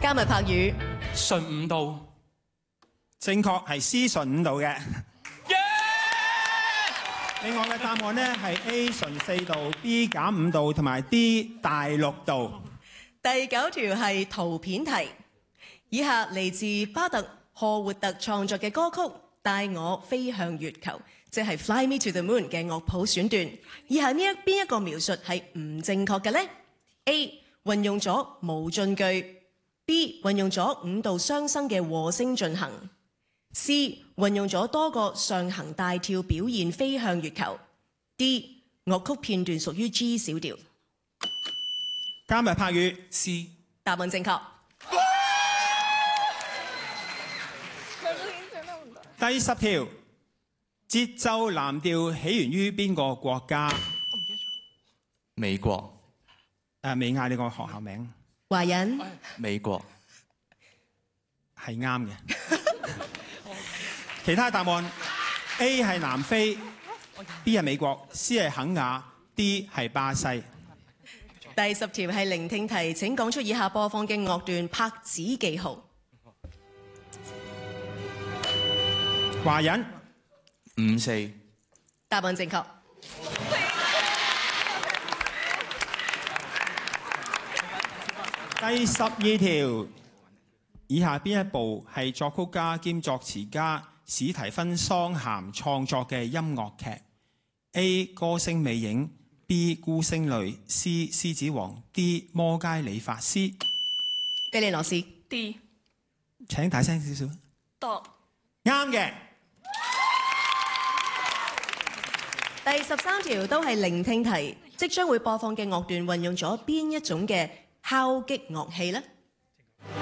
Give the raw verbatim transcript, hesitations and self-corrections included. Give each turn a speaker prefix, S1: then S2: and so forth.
S1: 加密拍語，
S2: 順五度，
S3: 正確係 C 順五度嘅。
S2: Yeah!
S3: 另外嘅答案咧係 A 順四度、B 減五度同埋 D 大六度。
S1: 第九條係圖片題，以下嚟自巴特荷活特創作嘅歌曲《帶我飛向月球》，即係《Fly Me to the Moon》嘅樂譜選段。以下呢一邊一個描述係唔正確嘅呢？ A 運用咗無盡句， B 運用咗五度雙聲嘅和聲進行， C 運用咗多個上行大跳表現飛向月球， D 樂曲片段屬於 G 小調。
S3: 加密拍語
S2: C。
S1: 答案正確。
S3: 第十條，節奏藍調起源於邊個國家？
S4: 美國。
S3: 誒，未嗌你個學校名。
S1: 華人。
S4: 美國。
S3: 係啱嘅。其他答案 A 係南非 ，B 係美國 ，C 係肯亞 ，D 係巴西。
S1: 第十條係聆聽題，請講出以下播放嘅樂段拍子記號。
S3: 華人
S4: 五四。
S1: 答案正確。
S3: 第十二條，以下邊一部係作曲家兼作詞家史提芬桑咸創作嘅音樂劇 ？A 歌聲魅影 ，B 孤星淚 ，C 獅子王 ，D 摩佳理髮師。
S1: 菲利羅斯
S5: D。
S3: 請大聲少少。
S5: 度。
S3: 啱嘅。
S1: 第十三條都係聆聽題，即將會播放嘅樂段運用咗邊一種嘅敲擊樂器呢？